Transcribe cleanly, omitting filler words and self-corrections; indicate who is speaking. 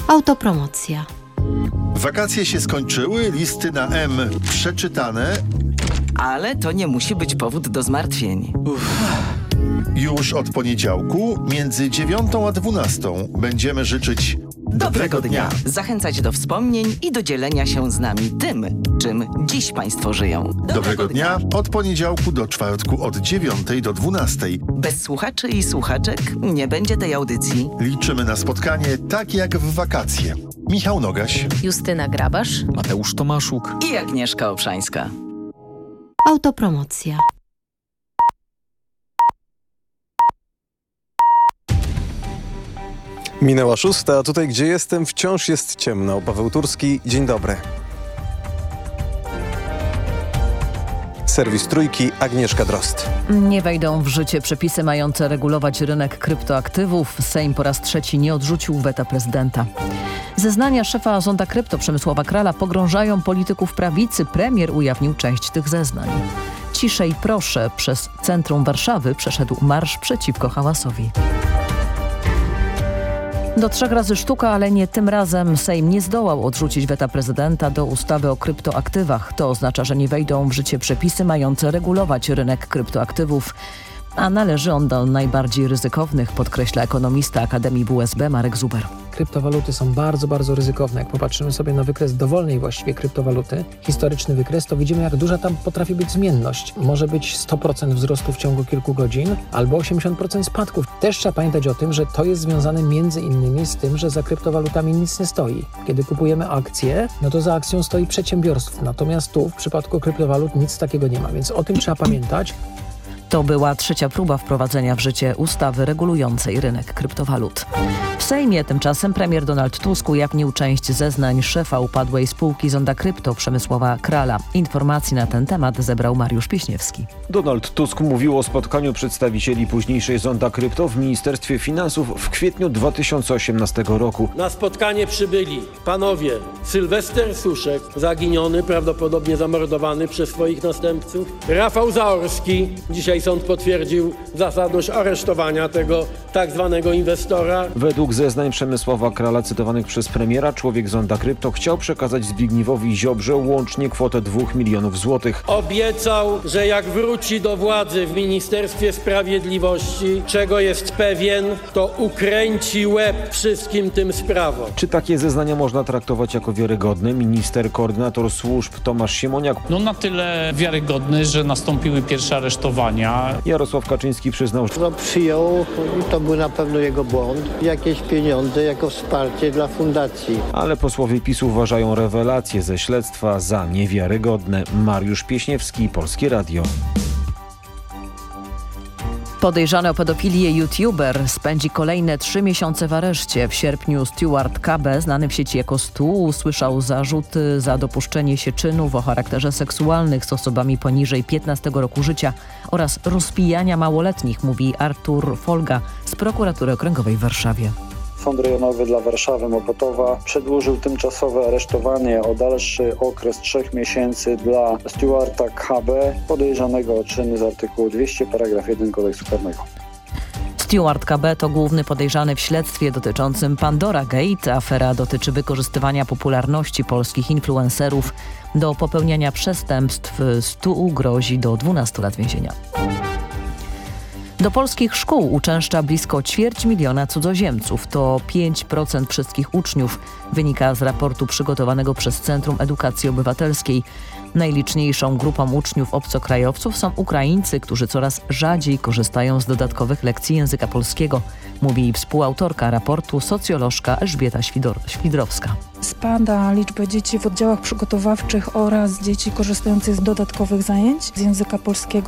Speaker 1: Autopromocja.
Speaker 2: Wakacje się skończyły, listy na M przeczytane.
Speaker 3: Ale to nie musi być powód do zmartwień.
Speaker 2: Już od poniedziałku między 9 a 12 będziemy życzyć dobrego dnia.
Speaker 3: Zachęcać do wspomnień i do dzielenia się z nami tym, czym dziś Państwo żyją.
Speaker 2: Dobrego dnia od poniedziałku do czwartku od 9 do 12.
Speaker 3: Bez słuchaczy i słuchaczek nie będzie tej audycji.
Speaker 2: Liczymy na spotkanie tak jak w wakacje. Michał Nogaś,
Speaker 1: Justyna Grabasz.
Speaker 4: Mateusz Tomaszuk
Speaker 3: I Agnieszka Obszańska.
Speaker 1: Autopromocja.
Speaker 5: Minęła 6, a tutaj, gdzie jestem, wciąż jest ciemno. Paweł Turski, dzień dobry. Serwis Trójki, Agnieszka Drozd.
Speaker 6: Nie wejdą w życie przepisy mające regulować rynek kryptoaktywów. Sejm po raz trzeci nie odrzucił weta prezydenta. Zeznania szefa Zonda Krypto Przemysława Krala pogrążają polityków prawicy. Premier ujawnił część tych zeznań. Ciszej proszę, przez centrum Warszawy przeszedł marsz przeciwko hałasowi. Do 3 razy sztuka, ale nie tym razem. Sejm nie zdołał odrzucić weta prezydenta do ustawy o kryptoaktywach. To oznacza, że nie wejdą w życie przepisy mające regulować rynek kryptoaktywów, a należy on do najbardziej ryzykownych, podkreśla ekonomista Akademii WSB Marek Zuber.
Speaker 7: Kryptowaluty są bardzo, bardzo ryzykowne. Jak popatrzymy sobie na wykres dowolnej właściwie kryptowaluty, historyczny wykres, to widzimy, jak duża tam potrafi być zmienność. Może być 100% wzrostu w ciągu kilku godzin albo 80% spadków. Też trzeba pamiętać o tym, że to jest związane między innymi z tym, że za kryptowalutami nic nie stoi. Kiedy kupujemy akcje, no to za akcją stoi przedsiębiorstwo. Natomiast tu w przypadku kryptowalut nic takiego nie ma, więc o tym trzeba pamiętać.
Speaker 6: To była trzecia próba wprowadzenia w życie ustawy regulującej rynek kryptowalut. W Sejmie tymczasem premier Donald Tusk ujawnił część zeznań szefa upadłej spółki Zonda Krypto Przemysława Krala. Informacji na ten temat zebrał Mariusz Pieśniewski.
Speaker 8: Donald Tusk mówił o spotkaniu przedstawicieli późniejszej Zonda Krypto w Ministerstwie Finansów w kwietniu 2018 roku.
Speaker 9: Na spotkanie przybyli panowie Sylwester Suszek, zaginiony, prawdopodobnie zamordowany przez swoich następców, Rafał Zaorski, dzisiaj sąd potwierdził zasadność aresztowania tego tak zwanego inwestora.
Speaker 8: Według zeznań Przemysława Krala cytowanych przez premiera, człowiek Zonda Krypto chciał przekazać Zbigniewowi Ziobrze łącznie kwotę 2 milionów złotych.
Speaker 9: Obiecał, że jak wróci do władzy w Ministerstwie Sprawiedliwości, czego jest pewien, to ukręci łeb wszystkim tym sprawom.
Speaker 8: Czy takie zeznania można traktować jako wiarygodne? Minister koordynator służb Tomasz Siemoniak.
Speaker 10: No na tyle wiarygodny, że nastąpiły pierwsze aresztowania.
Speaker 8: Jarosław Kaczyński przyznał, że
Speaker 11: przyjął i to był na pewno jego błąd. Jakieś pieniądze jako wsparcie dla fundacji.
Speaker 8: Ale posłowie PiS uważają rewelacje ze śledztwa za niewiarygodne. Mariusz Pieśniewski, Polskie Radio.
Speaker 6: Podejrzany o pedofilię youtuber spędzi kolejne 3 miesiące w areszcie. W sierpniu Stuart KB, znany w sieci jako Stu, usłyszał zarzuty za dopuszczenie się czynów o charakterze seksualnych z osobami poniżej 15 roku życia oraz rozpijania małoletnich, mówi Artur Folga z Prokuratury Okręgowej w Warszawie.
Speaker 12: Sąd Rejonowy dla Warszawy Mokotowa przedłużył tymczasowe aresztowanie o dalszy okres 3 miesięcy dla Stuarta KB, podejrzanego o czyny z artykułu 200 paragraf 1 Kodeksu Karnego.
Speaker 6: Stuart KB to główny podejrzany w śledztwie dotyczącym Pandora Gate. Afera dotyczy wykorzystywania popularności polskich influencerów do popełniania przestępstw. Stu grozi do 12 lat więzienia. Do polskich szkół uczęszcza blisko 250 000 cudzoziemców. To 5% wszystkich uczniów, wynika z raportu przygotowanego przez Centrum Edukacji Obywatelskiej. Najliczniejszą grupą uczniów obcokrajowców są Ukraińcy, którzy coraz rzadziej korzystają z dodatkowych lekcji języka polskiego, mówi współautorka raportu socjolożka Elżbieta Świdrowska.
Speaker 13: Spada liczba dzieci w oddziałach przygotowawczych oraz dzieci korzystających z dodatkowych zajęć z języka polskiego.